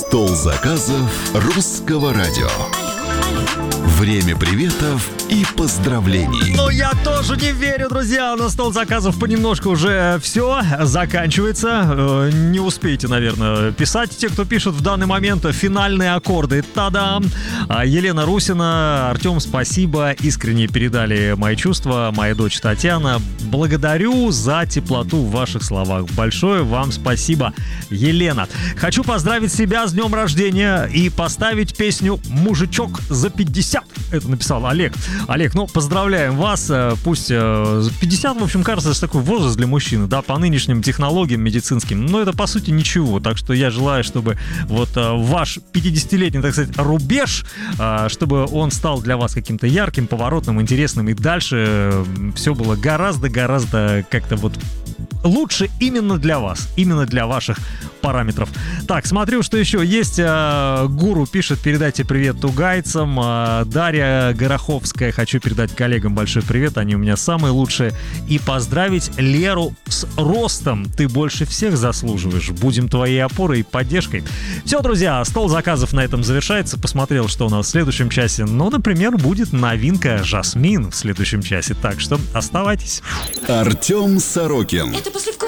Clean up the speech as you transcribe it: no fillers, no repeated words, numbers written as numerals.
Стол заказов русского радио. Время приветов и поздравлений. Ну, я тоже не верю, друзья. На стол заказов понемножку уже все заканчивается. Не успеете, наверное, писать те, кто пишет в данный момент финальные аккорды. Та-дам! Елена Русина, Артем, спасибо. Искренне передали мои чувства. Моя дочь Татьяна. Благодарю за теплоту в ваших словах. Большое вам спасибо, Елена. Хочу поздравить себя с днем рождения и поставить песню «Мужичок за 50». Это написал Олег. Олег, ну, поздравляем вас. Пусть 50, в общем, кажется, это такой возраст для мужчины, да, по нынешним технологиям медицинским. Но это, по сути, ничего. Так что я желаю, чтобы вот ваш 50-летний, так сказать, рубеж, чтобы он стал для вас каким-то ярким, поворотным, интересным. И дальше все было гораздо как-то вот лучше именно для вас, именно для ваших параметров. Так, смотрю, что еще есть. Гуру пишет: передайте привет тугайцам. Дарья Гороховская: хочу передать коллегам большой привет, они у меня самые лучшие. И поздравить Леру с ростом. Ты больше всех заслуживаешь. Будем твоей опорой и поддержкой. Все, друзья, стол заказов на этом завершается. Посмотрел, что у нас в следующем часе. Ну, например, будет новинка «Жасмин» в следующем часе. Так что оставайтесь. Артем Сорокин. Это послевкусие.